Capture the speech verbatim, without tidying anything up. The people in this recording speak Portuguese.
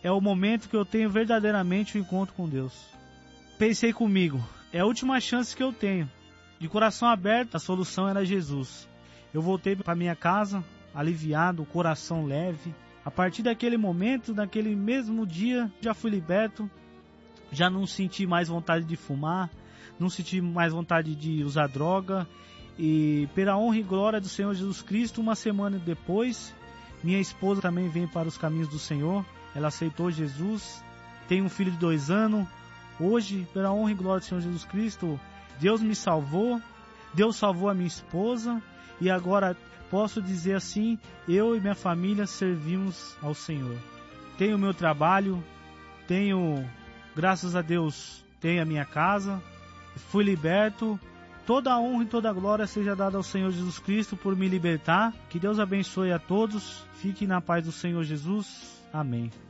é o momento que eu tenho verdadeiramente o um encontro com Deus. Pensei comigo, é a última chance que eu tenho. De coração aberto, a solução era Jesus. Eu voltei para minha casa, aliviado, o coração leve. A partir daquele momento, naquele mesmo dia, já fui liberto. Já não senti mais vontade de fumar, não senti mais vontade de usar droga. E pela honra e glória do Senhor Jesus Cristo, uma semana depois, minha esposa também veio para os caminhos do Senhor. Ela aceitou Jesus, tem um filho de dois anos. Hoje, pela honra e glória do Senhor Jesus Cristo, Deus me salvou, Deus salvou a minha esposa. E agora posso dizer assim, eu e minha família servimos ao Senhor. Tenho meu trabalho, tenho, graças a Deus, tenho a minha casa, fui liberto. Toda a honra e toda a glória seja dada ao Senhor Jesus Cristo por me libertar. Que Deus abençoe a todos. Fique na paz do Senhor Jesus. Amém.